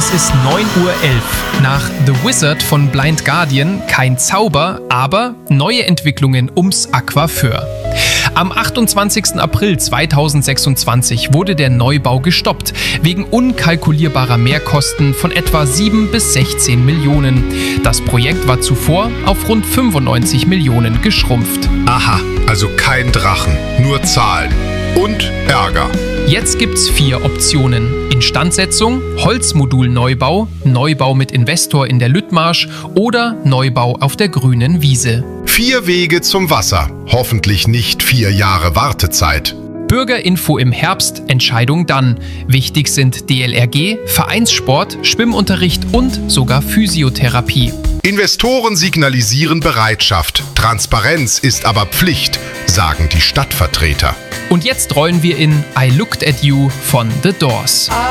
Es ist 9:11 Uhr. Nach The Wizard von Blind Guardian kein Zauber, aber neue Entwicklungen ums Aquafeur. Am 28. April 2026 wurde der Neubau gestoppt, wegen unkalkulierbarer Mehrkosten von etwa 7 bis 16 Millionen. Das Projekt war zuvor auf rund 95 Millionen geschrumpft. Aha, also kein Drachen, nur Zahlen. Und Ärger. Jetzt gibt's 4 Optionen. Instandsetzung, Holzmodulneubau, Neubau mit Investor in der Lüttmarsch oder Neubau auf der grünen Wiese. 4 Wege zum Wasser, hoffentlich nicht 4 Jahre Wartezeit. Bürgerinfo im Herbst, Entscheidung dann. Wichtig sind DLRG, Vereinssport, Schwimmunterricht und sogar Physiotherapie. Investoren signalisieren Bereitschaft. Transparenz ist aber Pflicht, sagen die Stadtvertreter. Und jetzt rollen wir in I Looked at You von The Doors.